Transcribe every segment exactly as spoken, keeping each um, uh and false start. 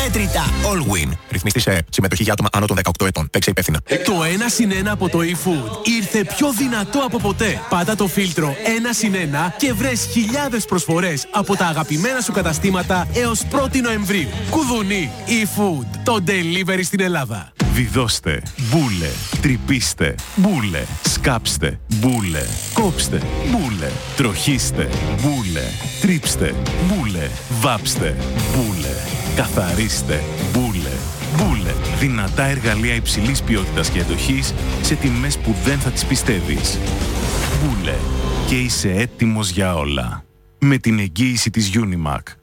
αμέτρητα. Allwyn. Ρυθμιστή σε συμμετοχή για άτομα άνω των δεκαοκτώ ετών. Παίξε υπεύθυνα. Το ένα συν ένα από το eFood ήρθε πιο δυνατό από ποτέ. Πάτα το φίλτρο ένα συν ένα και βρες χιλιάδες προσφορές από τα αγαπημένα σου καταστήματα έως πρώτη Νοεμβρίου. Κουδουνί eFood. Το delivery στην Ελλάδα. Βιδώστε, μπούλε, τρυπήστε, μπούλε, σκάψτε, μπούλε, κόψτε, μπούλε, τροχίστε, μπούλε, τρίψτε, μπούλε, βάψτε, μπούλε, καθαρίστε, μπούλε, μπούλε. Δυνατά εργαλεία υψηλής ποιότητας και αντοχής σε τιμές που δεν θα τις πιστεύεις. Μπούλε. Και είσαι έτοιμος για όλα. Με την εγγύηση της Unimac.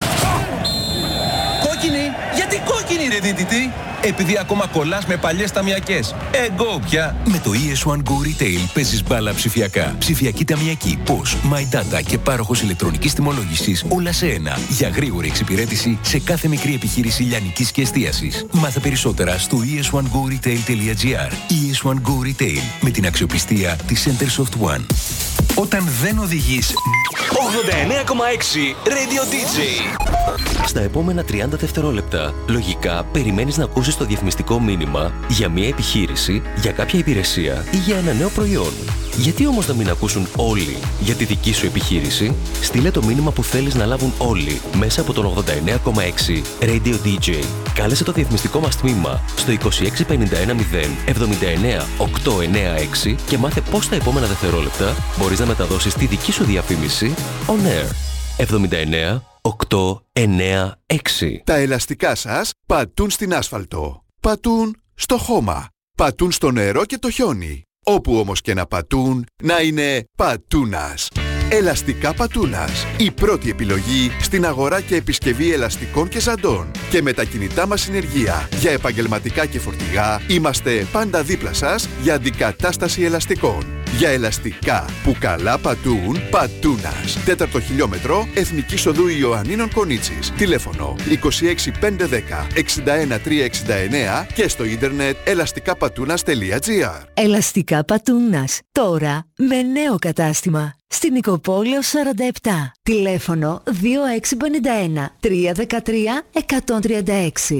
Κόκκινη! Γιατί κόκκινη ρε δίτητη? Επειδή ακόμα κολλάς με παλιές ταμιακές. Εγώ πια. Με το ι ες one Go Retail παίζεις μπάλα ψηφιακά. Ψηφιακή ταμιακή, πώς, My Data και πάροχος ηλεκτρονικής τιμολόγησης, όλα σε ένα. Για γρήγορη εξυπηρέτηση σε κάθε μικρή επιχείρηση λιανικής και εστίασης. Μάθε περισσότερα στο ι ες one go retail τελεία gr. ι ες one Go Retail, με την αξιοπιστία της Centersoft One. Όταν δεν οδηγείς, ογδόντα εννέα κόμμα έξι Radio ντι τζέι. Στα επόμενα τριάντα δευτερόλεπτα, λογικά περιμένεις να ακούσεις το διαφημιστικό μήνυμα για μια επιχείρηση, για κάποια υπηρεσία ή για ένα νέο προϊόν. Γιατί όμως να μην ακούσουν όλοι για τη δική σου επιχείρηση? Στείλε το μήνυμα που θέλεις να λάβουν όλοι μέσα από τον ογδόντα εννέα κόμμα έξι Radio ντι τζέι. Κάλεσε το διαφημιστικό μας τμήμα στο είκοσι έξι πενήντα ένα μηδέν εβδομήντα εννέα οκτακόσια ενενήντα έξι και μάθε πώς τα επόμενα δευτερόλεπτα μπορείς να μεταδώσεις τη δική σου διαφήμιση on air. εβδομήντα εννέα οκτακόσια ενενήντα έξι. Τα ελαστικά σας πατούν στην άσφαλτο. Πατούν στο χώμα. Πατούν στο νερό και το χιόνι. Όπου όμως και να πατούν, να είναι πατούνας. Ελαστικά Πατούνας. Η πρώτη επιλογή στην αγορά και επισκευή ελαστικών και ζαντών. Και με τα κινητά μας συνεργεία για επαγγελματικά και φορτηγά, είμαστε πάντα δίπλα σας για αντικατάσταση ελαστικών. Για ελαστικά που καλά πατούν, Πατούνας. Τέταρτο χιλιόμετρο, Εθνικής Οδού Ιωαννίνων Κονίτσης. Τηλέφωνο είκοσι έξι πεντακόσια δέκα εξήντα ένα τριακόσια εξήντα εννέα και στο ίντερνετ ελαστικαπατούνας τελεία gr. Ελαστικά Πατούνας. Τώρα με νέο κατάστημα. Στην Νικοπόλεω σαράντα επτά. Τηλέφωνο δύο έξι πέντε ένα τριακόσια δεκατρία εκατόν τριάντα έξι.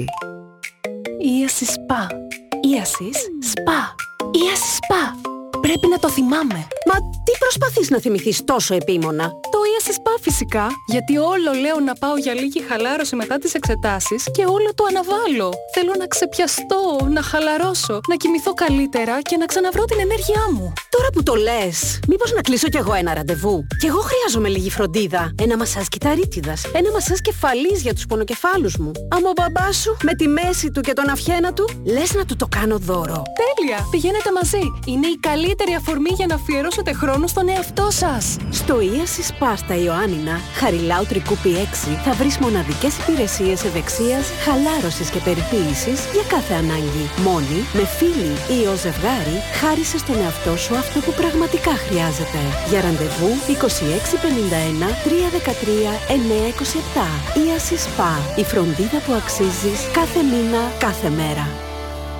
Ίασις Σπα. Ίασις Σπα. Ίασις Σπα. Πρέπει να το θυμάμαι. Μα τι προσπαθείς να θυμηθείς τόσο επίμονα? Το Ίασις Σπα φυσικά. Γιατί όλο λέω να πάω για λίγη χαλάρωση μετά τις εξετάσεις και όλο το αναβάλω. Θέλω να ξεπιαστώ, να χαλαρώσω, να κοιμηθώ καλύτερα και να ξαναβρω την ενέργειά μου. Τώρα που το λες, μήπως να κλείσω κι εγώ ένα ραντεβού? Κι εγώ χρειάζομαι λίγη φροντίδα. Ένα μασάζ κυταρίτιδας, ένα μασάζ κεφαλής για τους πονοκεφάλους μου. Άμα ο μπαμπάς σου με τη μέση του και τον αυχένα του, λες να του το κάνω δώρο. Τέλεια! Πηγαίνετε μαζί. Είναι η καλύτερη αφορμή για να αφιερώσετε χρόνο στον εαυτό σας. Στο Ίασις Σπα στα Ιωάννινα, Χαριλάου Τρικούπη έξι, θα βρεις μοναδικές υπηρεσίες ευεξίας, χαλάρωσης και περιποίησης για κάθε ανάγκη. Μόνη, με φίλοι ή ως ζευγάρι, χάρισε στον εαυτό σου αυτό που πραγματικά χρειάζεται. Για ραντεβού είκοσι έξι πενήντα ένα τριακόσια δεκατρία εννιακόσια είκοσι επτά. Ίασις Σπα. Η φροντίδα που αξίζεις κάθε μήνα, κάθε μέρα.